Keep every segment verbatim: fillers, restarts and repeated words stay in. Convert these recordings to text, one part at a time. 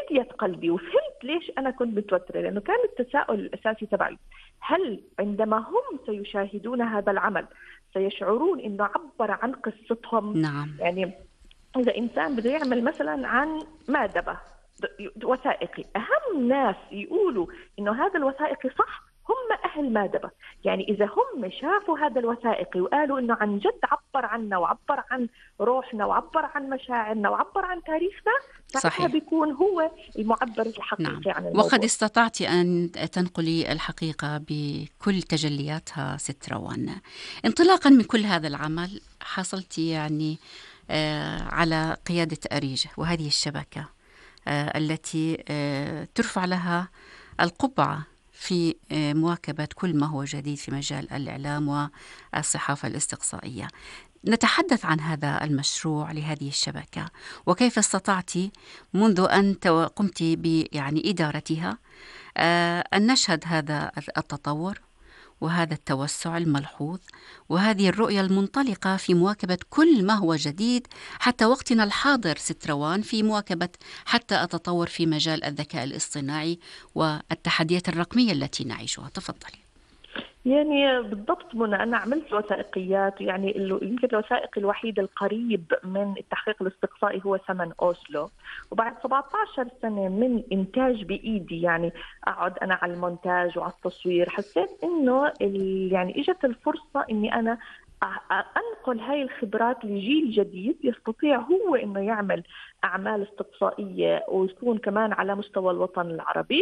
هديت قلبي وفهمت ليش أنا كنت متوترة، لأنه كان التساؤل الأساسي تبعي هل عندما هم سيشاهدون هذا العمل سيشعرون إنه عبر عن قصتهم؟ نعم. يعني إذا إنسان بده يعمل مثلا عن مادبة وثائقي، أهم ناس يقولوا إنه هذا الوثائقي صح هم أهل مادبة. يعني إذا هم شافوا هذا الوثائقي وقالوا إنه عن جد عبر عنا وعبر عن روحنا وعبر عن مشاعرنا وعبر عن تاريخنا، ساعتها صحيح. بيكون هو المعبر نعم. الحقيقي عن وقد الموضوع. استطعت أن تنقلي الحقيقة بكل تجلياتها ست روان. انطلاقا من كل هذا العمل حصلت يعني آه، على قيادة أريج وهذه الشبكة آه، التي آه، ترفع لها القبعة في آه، مواكبة كل ما هو جديد في مجال الإعلام والصحافة الاستقصائية. نتحدث عن هذا المشروع لهذه الشبكة وكيف استطعت منذ أن تو- قمت ب يعني إدارتها آه، أن نشهد هذا التطور وهذا التوسع الملحوظ وهذه الرؤية المنطلقة في مواكبة كل ما هو جديد حتى وقتنا الحاضر ست روان، في مواكبة حتى التطور في مجال الذكاء الاصطناعي والتحديات الرقمية التي نعيشها. تفضلي. يعني بالضبط منى، أنا عملت وثائقيات، يعني ال- يمكن الوثائقي الوحيد القريب من التحقيق الاستقصائي هو ثمن أوسلو. وبعد سبعة عشر سنة من إنتاج بإيدي، يعني أقعد أنا على المونتاج وعلى التصوير، حسيت إنه ال- يعني إجت الفرصة إني أنا أ- أ- أنقل هاي الخبرات لجيل جديد يستطيع هو إنه يعمل أعمال استقصائية ويكون كمان على مستوى الوطن العربي.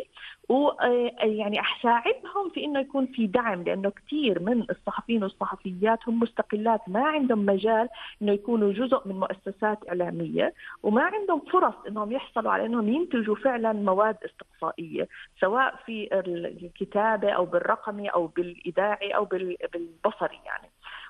ويعني أساعدهم في إنه يكون في دعم، لأنه كثير من الصحفيين والصحفيات هم مستقلات ما عندهم مجال إنه يكونوا جزء من مؤسسات إعلامية، وما عندهم فرص إنهم يحصلوا على إنهم ينتجوا فعلا مواد استقصائية سواء في الكتابة أو بالرقمي أو بالإذاعي أو بالبصري يعني.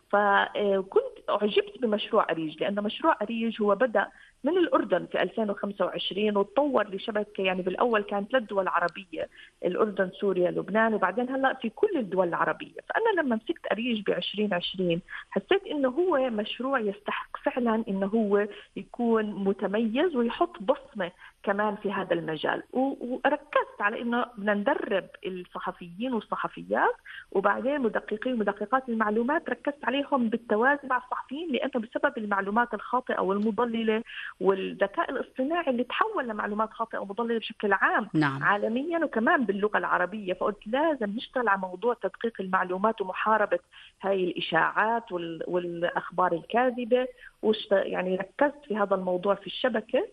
فكنت أعجبت بمشروع أريج، لأن مشروع أريج هو بدأ من الأردن في ألفين وخمسة وعشرين وتطور لشبكة. يعني بالأول كانت ثلاث دول عربية، الأردن سوريا لبنان، وبعدين هلأ في كل الدول العربية. فأنا لما مسكت أريج بعشرين عشرين حسيت إنه هو مشروع يستحق فعلا إنه هو يكون متميز ويحط بصمة كمان في هذا المجال. وركزت على إنه بدنا ندرب الصحفيين والصحفيات، وبعدين مدققين ومدققات المعلومات ركزت عليهم بالتوازي مع الصحفيين، لأنه بسبب المعلومات الخاطئة والمضللة والذكاء الاصطناعي اللي تحول لمعلومات خاطئة ومضللة بشكل عام نعم. عالميا وكمان باللغة العربية. فقلت لازم نشتغل على موضوع تدقيق المعلومات ومحاربة هاي الإشاعات والأخبار الكاذبة. يعني ركزت في هذا الموضوع في الشبكة،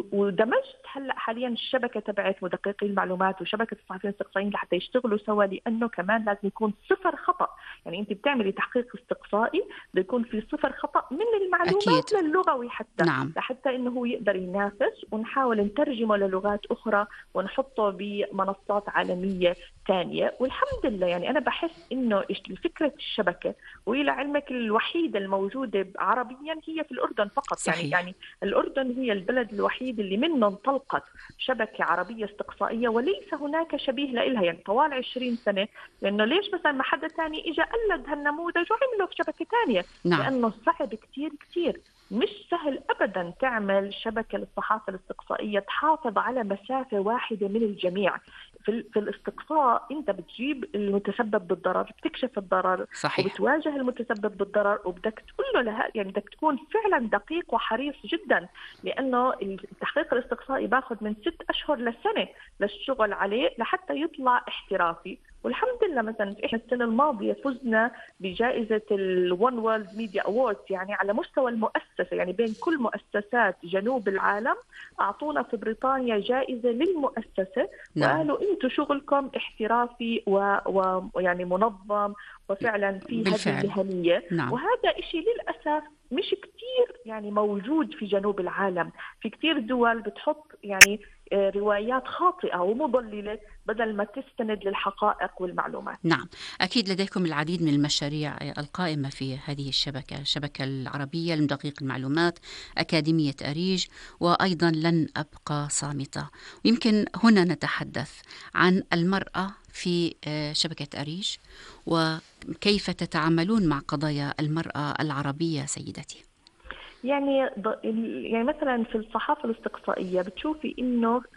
ودمجت هلا حاليا الشبكة تبعت مدققي المعلومات وشبكة الصحفيين الاستقصائيين لحتى يشتغلوا سوا، لأنه كمان لازم يكون صفر خطأ. يعني أنت بتعملي تحقيق استقصائي بده يكون في صفر خطأ من أكيد. المعلومات للغوي حتى نعم. لحتى إنه هو يقدر ينافس، ونحاول نترجمه للغات أخرى ونحطه بمنصات عالمية ثانية. والحمد لله يعني أنا بحس إنه فكرة الشبكة، وإلى علمك الوحيدة الموجودة عربيا هي في الأردن فقط. يعني صحيح. يعني الأردن هي البلد الوحيد اللي منه انطلقت شبكة عربية استقصائية وليس هناك شبيه لها يعني طوال عشرين سنة. لأنه ليش مثلا ما حدا تاني إجا قلد هالنموذج وعمله في شبكة تانية؟ نعم. لأنه صعب كتير كتير، مش سهل أبدا تعمل شبكة للصحافة الاستقصائية تحافظ على مسافة واحدة من الجميع. في, في الاستقصاء أنت بتجيب المتسبب بالضرر، بتكشف الضرر صحيح. وبتواجه المتسبب بالضرر، وبدك تقول له لها يعني بدك تكون فعلا دقيق وحريص جدا، لأنه التحقيق الاستقصائي باخذ من ست أشهر لسنة للشغل عليه لحتى يطلع احترافي. والحمد لله مثلا احنا السنه الماضيه فزنا بجائزه الون وورلد ميديا اووردز، يعني على مستوى المؤسسه، يعني بين كل مؤسسات جنوب العالم اعطونا في بريطانيا جائزه للمؤسسه، نعم. وقالوا انتم شغلكم احترافي ويعني منظم وفعلا في هذه بالفعل. المهنيه. نعم. وهذا إشي للاسف مش كتير يعني موجود في جنوب العالم. في كتير دول بتحط يعني روايات خاطئة ومضللة بدل ما تستند للحقائق والمعلومات. نعم. أكيد لديكم العديد من المشاريع القائمة في هذه الشبكة، الشبكة العربية لتدقيق المعلومات، أكاديمية أريج، وأيضا لن أبقى صامتة. ويمكن هنا نتحدث عن المرأة في شبكة أريج وكيف تتعاملون مع قضايا المرأة العربية سيدتي. يعني يعني مثلا في الصحافة الاستقصائية بتشوفي إنه